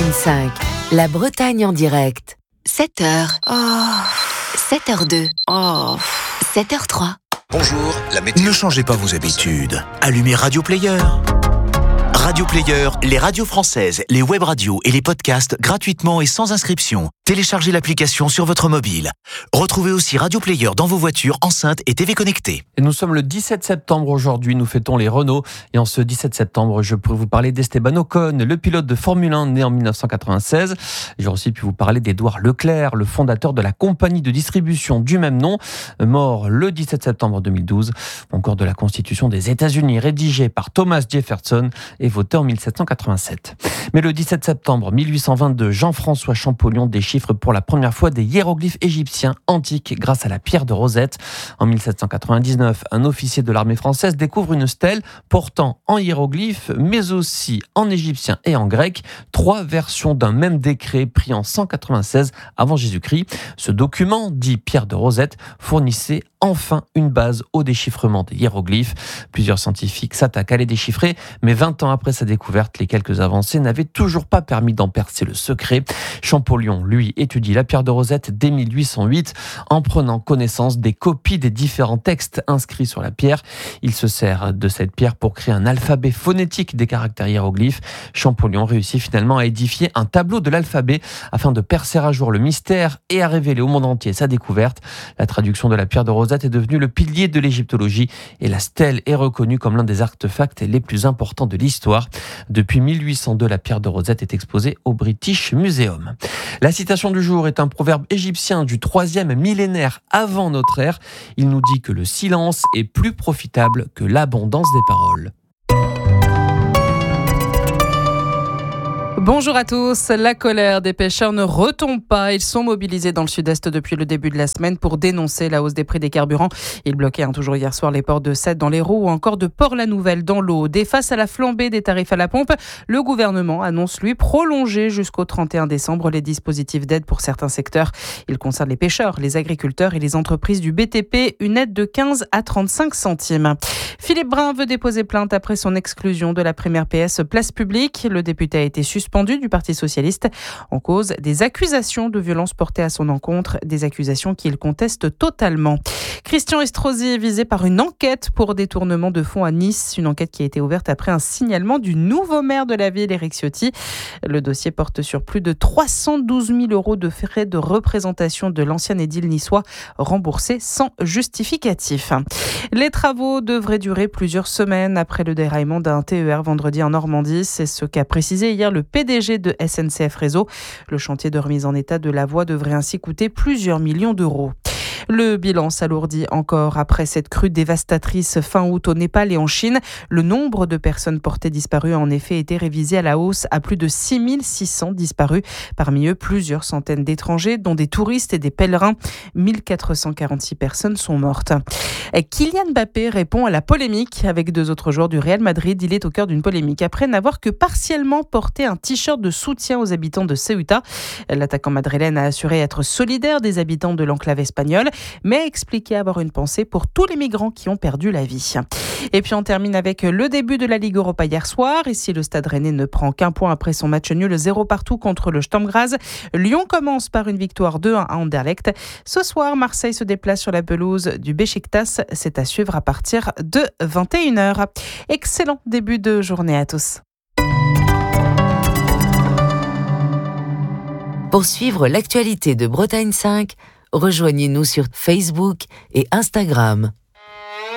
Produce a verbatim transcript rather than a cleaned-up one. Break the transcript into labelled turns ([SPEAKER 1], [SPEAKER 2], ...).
[SPEAKER 1] Bretagne cinq, la Bretagne en direct. sept heures. Oh. sept heures deux. Oh. sept heures trois.
[SPEAKER 2] Bonjour, la météo.
[SPEAKER 3] Ne changez pas vos habitudes. Allumez Radio Player. Radio Player, les radios françaises, les web radios et les podcasts gratuitement et sans inscription. Téléchargez l'application sur votre mobile. Retrouvez aussi Radio Player dans vos voitures, enceintes et T V connectées.
[SPEAKER 4] Et nous sommes le dix-sept septembre aujourd'hui, nous fêtons les Renault. Et en ce dix-sept septembre, je pourrais vous parler d'Esteban Ocon, le pilote de Formule un né en dix-neuf cent quatre-vingt-seize. J'ai aussi pu vous parler d'Édouard Leclerc, le fondateur de la compagnie de distribution du même nom, mort le dix-sept septembre deux mille douze. Encore de la Constitution des États-Unis, rédigée par Thomas Jefferson et votée en mille sept cent quatre-vingt-sept. Mais le dix-sept septembre mille huit cent vingt-deux, Jean-François Champollion déchiffre pour la première fois des hiéroglyphes égyptiens antiques grâce à la pierre de Rosette. En mille sept cent quatre-vingt-dix-neuf, un officier de l'armée française découvre une stèle portant en hiéroglyphes, mais aussi en égyptien et en grec, trois versions d'un même décret pris en cent quatre-vingt-seize avant Jésus-Christ. Ce document, dit pierre de Rosette, fournissait enfin une base au déchiffrement des hiéroglyphes. Plusieurs scientifiques s'attaquent à les déchiffrer, mais vingt ans après sa découverte, les quelques avancées n'avaient toujours pas permis d'en percer le secret. Champollion, lui, étudie la pierre de Rosette dès mille huit cent huit en prenant connaissance des copies des différents textes inscrits sur la pierre. Il se sert de cette pierre pour créer un alphabet phonétique des caractères hiéroglyphes. Champollion réussit finalement à édifier un tableau de l'alphabet afin de percer à jour le mystère et à révéler au monde entier sa découverte. La traduction de la pierre de Rosette est devenue le pilier de l'égyptologie et la stèle est reconnue comme l'un des artefacts les plus importants de l'histoire. Depuis mille huit cent deux, la pierre de Rosette est exposée au British Museum. La citation du jour est un proverbe égyptien du troisième millénaire avant notre ère. Il nous dit que le silence est plus profitable que l'abondance des paroles.
[SPEAKER 5] Bonjour à tous. La colère des pêcheurs ne retombe pas. Ils sont mobilisés dans le sud-est depuis le début de la semaine pour dénoncer la hausse des prix des carburants. Ils bloquaient hein, toujours hier soir les ports de Sète dans l'Hérault ou encore de Port-la-Nouvelle dans l'Aude. Et face à la flambée des tarifs à la pompe, le gouvernement annonce lui prolonger jusqu'au trente et un décembre les dispositifs d'aide pour certains secteurs. Ils concernent les pêcheurs, les agriculteurs et les entreprises du B T P. Une aide de quinze à trente-cinq centimes. Philippe Brun veut déposer plainte après son exclusion de la première P S Place Publique. Le député a été suspendu du Parti socialiste en cause des accusations de violence portées à son encontre, des accusations qu'il conteste totalement. Christian Estrosi est visé par une enquête pour détournement de fonds à Nice, une enquête qui a été ouverte après un signalement du nouveau maire de la ville, Éric Ciotti. Le dossier porte sur plus de trois cent douze mille euros de frais de représentation de l'ancien édile niçois remboursés sans justificatif. Les travaux devraient durer plusieurs semaines après le déraillement d'un T E R vendredi en Normandie. C'est ce qu'a précisé hier le P D G de S N C F Réseau. Le chantier de remise en état de la voie devrait ainsi coûter plusieurs millions d'euros. Le bilan s'alourdit encore après cette crue dévastatrice fin août au Népal et en Chine. Le nombre de personnes portées disparues a en effet été révisé à la hausse à plus de six mille six cents disparus. Parmi eux, plusieurs centaines d'étrangers, dont des touristes et des pèlerins. mille quatre cent quarante-six personnes sont mortes. Kylian Mbappé répond à la polémique. Avec deux autres joueurs du Real Madrid, il est au cœur d'une polémique après n'avoir que partiellement porté un t-shirt de soutien aux habitants de Ceuta. L'attaquant madrilène a assuré être solidaire des habitants de l'enclave espagnole, mais a expliqué avoir une pensée pour tous les migrants qui ont perdu la vie. Et puis on termine avec le début de la Ligue Europa hier soir. Ici, le Stade Rennais ne prend qu'un point après son match nul zéro partout contre le Sturm Graz. Lyon commence par une victoire deux un à Anderlecht. Ce soir, Marseille se déplace sur la pelouse du Beşiktaş. C'est à suivre à partir de vingt et une heures. Excellent début de journée à tous.
[SPEAKER 1] Pour suivre l'actualité de Bretagne cinq, rejoignez-nous sur Facebook et Instagram.